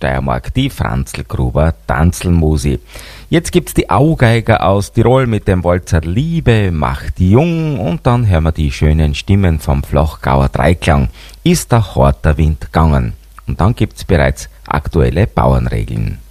Steiermark, die Franzl-Gruber Tanzelmusi. Jetzt gibt's die Augeiger aus Tirol mit dem Walzer Liebe macht jung und dann hören wir die schönen Stimmen vom Flachgauer Dreiklang. Ist der harter Wind gegangen? Und dann gibt's bereits aktuelle Bauernregeln.